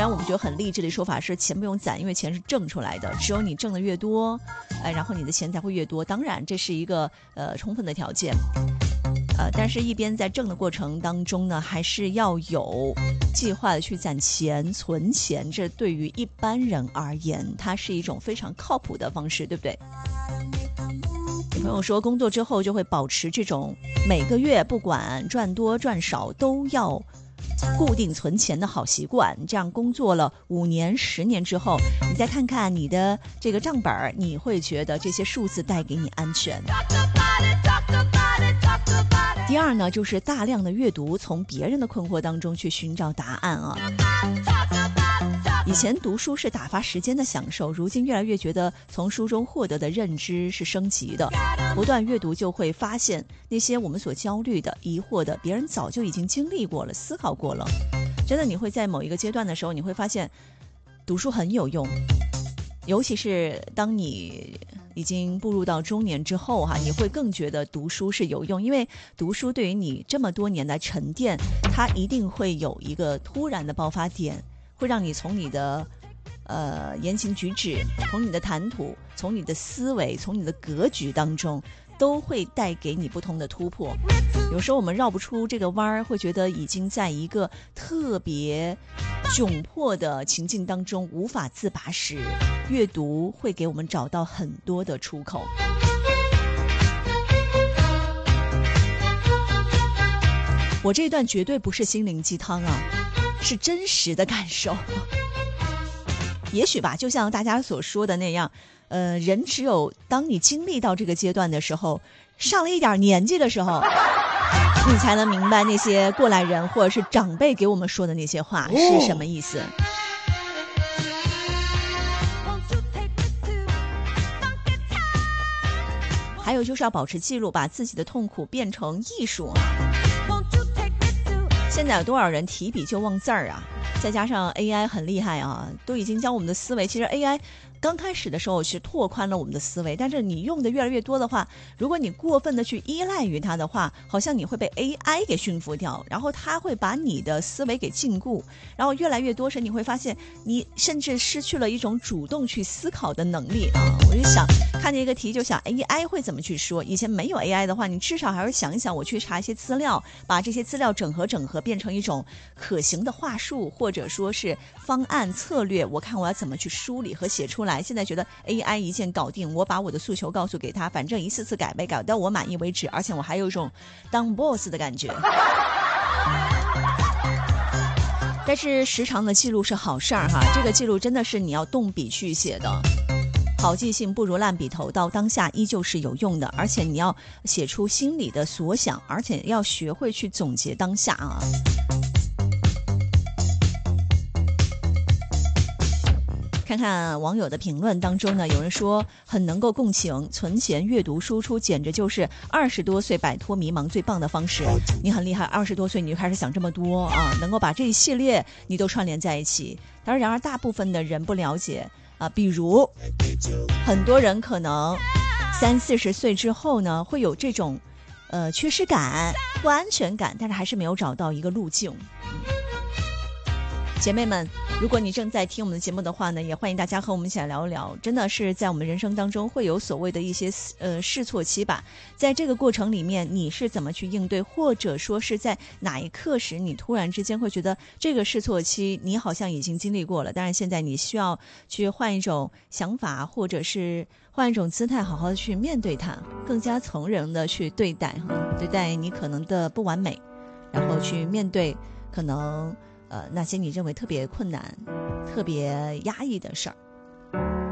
然我们觉得很励志的说法是钱不用攒，因为钱是挣出来的，只有你挣的越多，然后你的钱才会越多。当然这是一个充分的条件。但是一边在挣的过程当中呢，还是要有计划的去攒钱存钱，这对于一般人而言它是一种非常靠谱的方式，对不对？有朋友说工作之后就会保持这种每个月不管赚多赚少都要固定存钱的好习惯，这样工作了5年10年之后，你再看看你的这个账本，你会觉得这些数字带给你安全。第二呢，就是大量的阅读，从别人的困惑当中去寻找答案啊。以前读书是打发时间的享受，如今越来越觉得从书中获得的认知是升级的。不断阅读就会发现那些我们所焦虑的疑惑的别人早就已经经历过了，思考过了。真的你会在某一个阶段的时候，你会发现读书很有用，尤其是当你已经步入到中年之后你会更觉得读书是有用，因为读书对于你这么多年来沉淀，它一定会有一个突然的爆发点，会让你从你的言行举止，从你的谈吐，从你的思维，从你的格局当中，都会带给你不同的突破。有时候我们绕不出这个弯儿，会觉得已经在一个特别窘迫的情境当中无法自拔时，阅读会给我们找到很多的出口。我这一段绝对不是心灵鸡汤啊，是真实的感受。也许吧，就像大家所说的那样，人只有当你经历到这个阶段的时候，上了一点年纪的时候，你才能明白那些过来人或者是长辈给我们说的那些话是什么意思。还有就是要保持记录，把自己的痛苦变成艺术啊。现在有多少人提笔就忘字儿啊？再加上 AI 很厉害啊，都已经将我们的思维，其实 AI 刚开始的时候是拓宽了我们的思维，但是你用的越来越多的话，如果你过分的去依赖于它的话，好像你会被 AI 给驯服掉，然后它会把你的思维给禁锢，然后越来越多时你会发现你甚至失去了一种主动去思考的能力啊！我就想看见一个题就想 AI 会怎么去说，以前没有 AI 的话，你至少还是想一想，我去查一些资料，把这些资料整合变成一种可行的话术，或者说是方案策略，我看我要怎么去梳理和写出来。现在觉得 AI 一键搞定，我把我的诉求告诉给他，反正一次次改到我满意为止，而且我还有一种当 boss 的感觉。但是时常的记录是好事儿哈，这个记录真的是你要动笔去写的。好记性不如烂笔头，到当下依旧是有用的，而且你要写出心里的所想，而且要学会去总结当下啊。看看网友的评论当中呢，有人说很能够共情，存钱阅读输出简直就是20多岁摆脱迷茫最棒的方式。你很厉害，20多岁你就开始想这么多啊，能够把这一系列你都串联在一起。然而大部分的人不了解啊，比如很多人可能30-40岁之后呢，会有这种缺失感、不安全感，但是还是没有找到一个路径。姐妹们，如果你正在听我们的节目的话呢，也欢迎大家和我们一起来聊一聊。真的是在我们人生当中会有所谓的一些试错期吧，在这个过程里面你是怎么去应对，或者说是在哪一刻时你突然之间会觉得这个试错期你好像已经经历过了，但是现在你需要去换一种想法，或者是换一种姿态，好好的去面对它，更加从容的去对待你可能的不完美，然后去面对可能那些你认为特别困难、特别压抑的事儿。